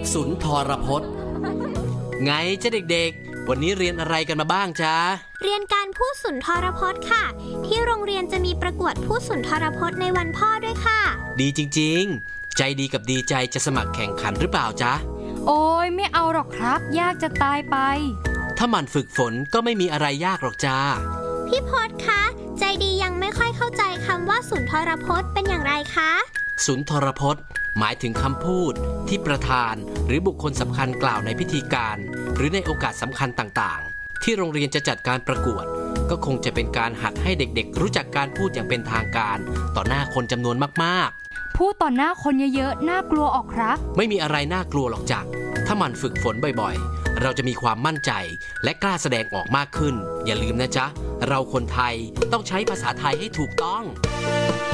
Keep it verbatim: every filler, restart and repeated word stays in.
สุนทรพจน์ไงจ้าเด็กๆวันนี้เรียนอะไรกันมาบ้างจ๊ะเรียนการพูดสุนทรพจน์ค่ะที่โรงเรียนจะมีประกวดพูดสุนทรพจน์ในวันพ่อด้วยค่ะดีจริงๆใจดีกับดีใจจะสมัครแข่งขันหรือเปล่าจ๊ะโอ้ยไม่เอาหรอกครับยากจะตายไปถ้ามันฝึกฝนก็ไม่มีอะไรยากหรอกจ้าพี่พจน์คะใจดียังไม่ค่อยเข้าใจคำว่าสุนทรพจน์เป็นอย่างไรคะสุนทรพจน์หมายถึงคำพูดที่ประธานหรือบุคคลสำคัญกล่าวในพิธีการหรือในโอกาสสำคัญต่างๆที่โรงเรียนจะจัดการประกวดก็คงจะเป็นการหัดให้เด็กๆรู้จักการพูดอย่างเป็นทางการต่อหน้าคนจำนวนมากๆพูดต่อหน้าคนเยอะๆน่ากลัวออกครับไม่มีอะไรน่ากลัวหรอกจ้ะถ้ามันฝึกฝนบ่อยๆเราจะมีความมั่นใจและกล้าแสดงออกมากขึ้นอย่าลืมนะจ๊ะเราคนไทยต้องใช้ภาษาไทยให้ถูกต้อง